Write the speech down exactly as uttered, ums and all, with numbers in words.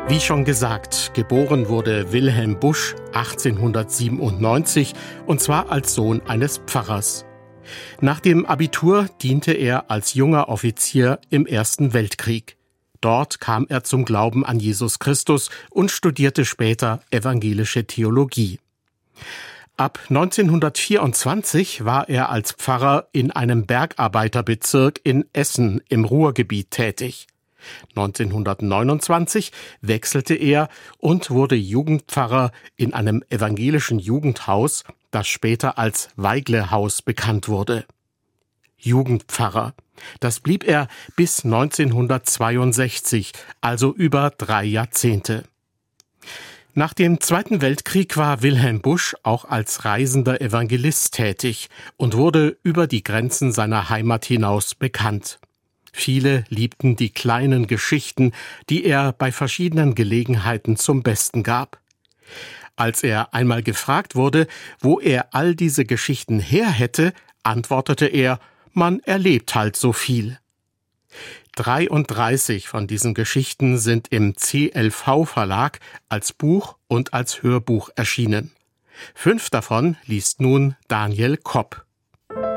Wie schon gesagt, geboren wurde Wilhelm Busch achtzehnhundertsiebenundneunzig, und zwar als Sohn eines Pfarrers. Nach dem Abitur diente er als junger Offizier im Ersten Weltkrieg. Dort kam er zum Glauben an Jesus Christus und studierte später evangelische Theologie. Ab neunzehnhundertvierundzwanzig war er als Pfarrer in einem Bergarbeiterbezirk in Essen im Ruhrgebiet tätig. neunzehnhundertneunundzwanzig wechselte er und wurde Jugendpfarrer in einem evangelischen Jugendhaus, das später als Weigle-Haus bekannt wurde. Jugendpfarrer, das blieb er bis neunzehnhundertzweiundsechzig, also über drei Jahrzehnte. Nach dem Zweiten Weltkrieg war Wilhelm Busch auch als reisender Evangelist tätig und wurde über die Grenzen seiner Heimat hinaus bekannt. Viele liebten die kleinen Geschichten, die er bei verschiedenen Gelegenheiten zum Besten gab. Als er einmal gefragt wurde, wo er all diese Geschichten her hätte, antwortete er, man erlebt halt so viel. dreiunddreißig von diesen Geschichten sind im C L V-Verlag als Buch und als Hörbuch erschienen. Fünf davon liest nun Daniel Kopp.